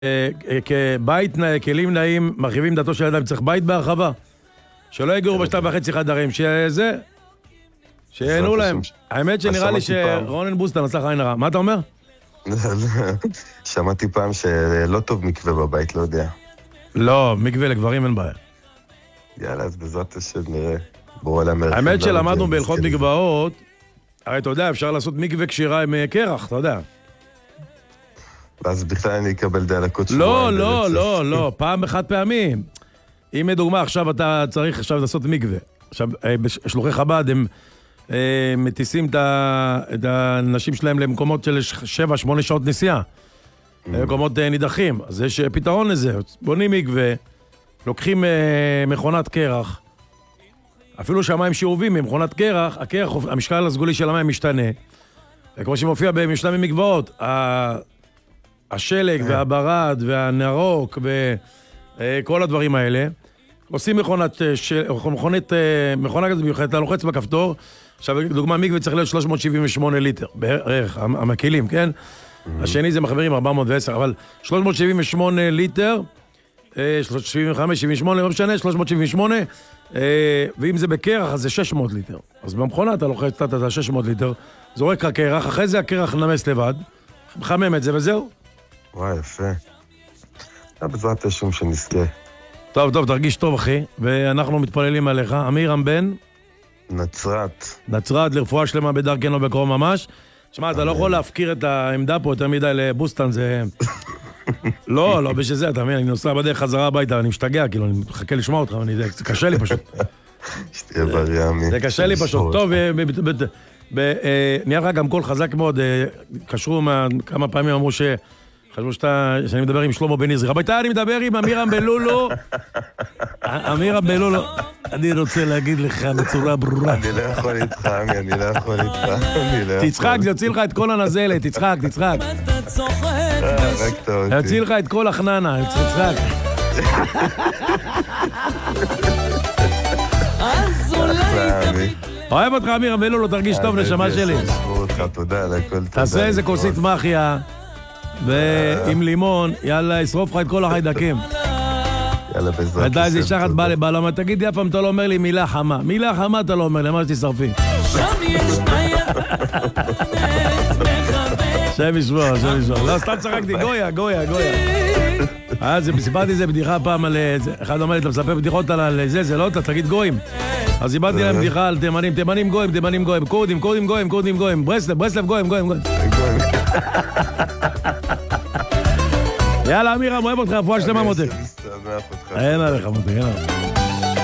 כבית, כלים נעים, מרחיבים דתו של אדם, צריך בית בהרחבה. שלא יגורו בשתיים וחצי חדרים, שזה, שיהנו להם. האמת שנראה לי שרונן בוסטן עשה חיים רע. מה אתה אומר? שמעתי פעם שלא טוב מקווה בבית, לא יודע. לא, מקווה לגברים אין בעיה. יאללה, אז בעזרת השם נראה. האמת שלמדנו בהלכות מקוואות, הרי אתה יודע, אפשר לעשות מקווה קשירה עם קרח, אתה יודע. ואז בכלל אני אקבל דלקות שבועיים. לא, פעם אחת פעמים. אם לדוגמה, עכשיו אתה צריך עכשיו לעשות מקווה. עכשיו, בשלוחי חב"ד הם מטיסים את האנשים שלהם למקומות של 7-8 שעות נסיעה. מקומות נידחים. אז יש פתרון לזה. בונים מקווה, לוקחים מכונת קרח, אפילו שהמים שאובים ממכונת קרח, המשקל הסגולי של המים משתנה. כמו שמופיע במשנה ממקוואות, השלג והברד והנרוק וכל הדברים האלה, עושים מכונה כזאת מיוחדת, אתה לוחץ בכפתור, עכשיו דוגמה מקווה צריך להיות 378 ליטר, בערך, המקילים, כן? השני זה מחברים 410, אבל 378 ליטר, 75, 78, לא משנה, 378, ואם זה בקרח, אז זה 600 ליטר. אז במכונה אתה לוחץ את ה-600 ליטר, זורק הקרח, אחרי זה הקרח נמס לבד, מחמם את זה וזהו. וואי, יפה. בעזרת השם שנזכה. טוב, תרגיש טוב, אחי, ואנחנו מתפללים עליך. אמירם בן? נצרת, לרפואה שלמה בדרכנו בקרוב ממש. שמע, אתה לא יכול להפקיר את העמדה פה יותר מדי לבוסטן, זה... לא, בשביל זה, אתה מבין, אני נוסע בדרך חזרה הביתה, אני משתגע, כאילו, אני מחכה לשמוע אותך, זה קשה לי פשוט. שתהיה בריא, אמי. זה קשה לי פשוט. טוב, נהיה לך גם קול חזק מאוד, קשרו כמה פעמים אמרו חשבו שאני מדבר עם שלמה בן עזרי. רבותיי, אני מדבר עם אמירם בלולו. אמירם בלולו, אני רוצה להגיד לך בצורה ברורה. אני לא יכול איתך, אמי, אני לא יכול איתך. תצחק, זה יוציא לך את כל הנזלת, תצחק. יוציא לך את כל החננה, תצחק. אוהב אותך, אמירם בלולו, תרגיש טוב, נשמה שלי. תודה על הכל. תעשה איזה כוסית מחיה. ועם לימון, יאללה, ישרוף לך את כל החיידקים. יאללה, בעזרת. אתה איזה שחת בא לבעל, אבל תגידי, אף פעם אתה לא אומר לי מילה חמה. מילה חמה אתה לא אומר לי, אמר שתשרפי. שם ישמור. לא, סתם צחקתי, גויה. אז סיפרתי איזה בדיחה פעם על... אחד אומר לי, אתה מספר בדיחות על זה לא, אתה תגיד גויים. אז סיפרתי להם בדיחה על תימנים גויים, קורדים גויים, ברסלב גויים. יאללה, אמירם, אוהב אותך, רפואה שלמה מותק. אין עליך מותק, אין עליך.